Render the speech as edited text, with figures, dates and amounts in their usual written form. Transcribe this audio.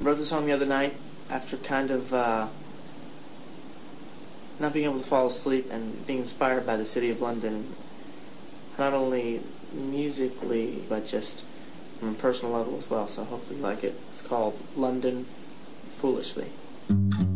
wrote the song the other night after kind of not being able to fall asleep and being inspired by the city of London, not only musically but just on a personal level as well. So hopefully you like it. It's called London Foolishly.